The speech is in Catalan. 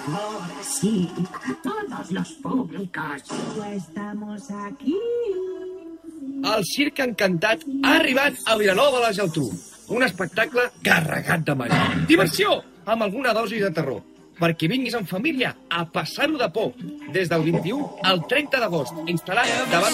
Ahora sí, todos los públicos. Estamos aquí. El Circ Encantat ha arribat a Vilanova de la Geltrú. Un espectacle carregat de màgia. Diversió, amb alguna dosi de terror. Perquè vinguis en família a passar-ho de por. Des del 21 al 30 d'agost, instal·lat davant